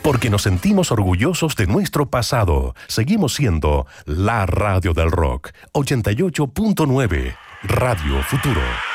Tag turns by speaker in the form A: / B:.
A: Porque nos sentimos orgullosos de nuestro pasado. Seguimos siendo la radio del rock. 88.9 Radio Futuro.